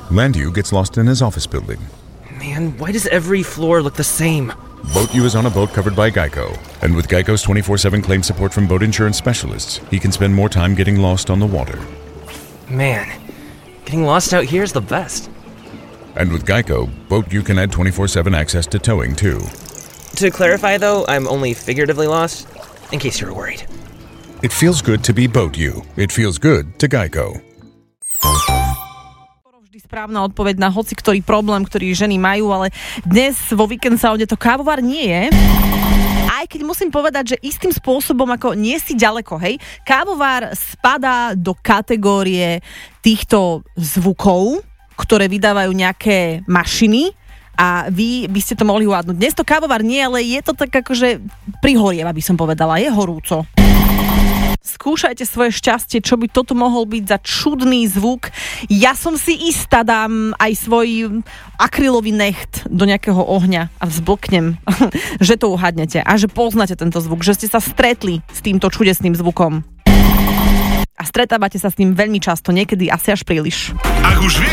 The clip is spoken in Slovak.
Landu gets lost in his office building. Man, why does every floor look the same? Boat U is on a boat covered by Geico. And with Geico's 24/7 claim support from boat insurance specialists, he can spend more time getting lost on the water. Man, getting lost out here is the best. And with Geico, Boat U can add 24/7 access to towing, too. To clarify, though, I'm only figuratively lost, in case you're worried. It feels good to be Boat U. It feels good to Geico. Vždy správna odpoveď na hoci ktorý problém, ktorý ženy majú, ale dnes vo Víkend Sounde to kávovar nie je. Aj keď musím povedať, že istým spôsobom ako nie si ďaleko, hej. Kávovar spadá do kategórie týchto zvukov, ktoré vydávajú nejaké mašiny a vy by ste to mohli uhádnuť. Dnes to kávovar nie, ale je to tak akože prihorieva, by som povedala, je horúco. Skúšajte svoje šťastie, čo by toto mohol byť za čudný zvuk. Ja som si istá, dám aj svoj akrylový necht do nejakého ohňa a vzblknem, že to uhádnete a že poznáte tento zvuk, že ste sa stretli s týmto čudesným zvukom. A stretávate sa s ním veľmi často, niekedy asi až príliš. Ak už vieš,